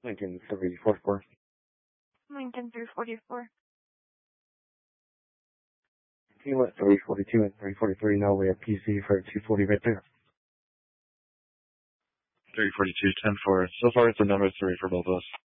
Lincoln 344. Lincoln 344. Team at 342 and 343, now we have PC for 240 right there. 342, 10-4. So far it's a number 3 for both of us.